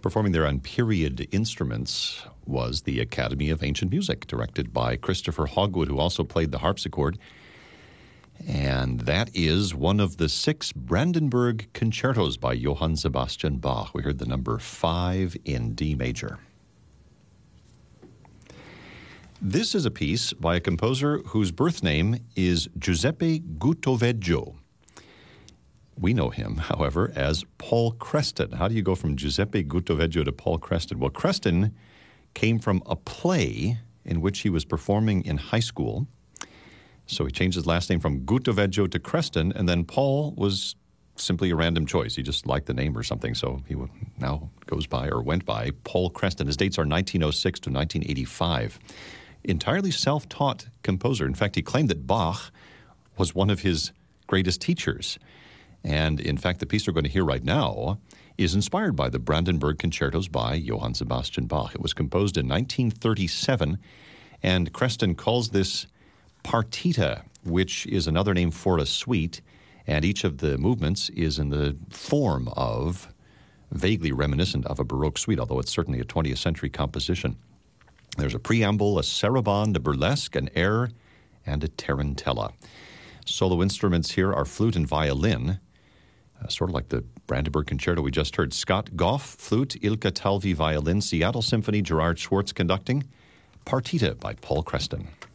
Performing there on period instruments was the Academy of Ancient Music, directed by Christopher Hogwood, who also played the harpsichord. And that is one of the 6 Brandenburg concertos by Johann Sebastian Bach. We heard the number 5 in D major. This is a piece by a composer whose birth name is Giuseppe Gutoveggio. We know him, however, as Paul Creston. How do you go from Giuseppe Gutoveggio to Paul Creston? Well, Creston came from a play in which he was performing in high school. So he changed his last name from Gutoveggio to Creston, and then Paul was simply a random choice. He just liked the name or something, so he now goes by or went by Paul Creston. His dates are 1906 to 1985. Entirely self-taught composer. In fact, he claimed that Bach was one of his greatest teachers. And in fact, the piece we're going to hear right now is inspired by the Brandenburg Concertos by Johann Sebastian Bach. It was composed in 1937, and Creston calls this partita, which is another name for a suite, and each of the movements is in the form of, vaguely reminiscent of a Baroque suite, although it's certainly a 20th century composition. There's a preamble, a sarabande, a burlesque, an air, and a tarantella. Solo instruments here are flute and violin, sort of like the Brandenburg Concerto we just heard. Scott Goff, flute, Ilka Talvi, violin, Seattle Symphony, Gerard Schwartz conducting, Partita by Paul Creston.